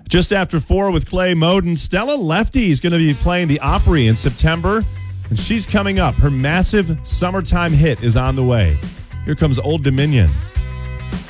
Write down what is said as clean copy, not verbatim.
Just after 4 with Clay Moden, Stella Lefty is going to be playing the Opry in September, and she's coming up. Her massive summertime hit is on the way. Here comes Old Dominion.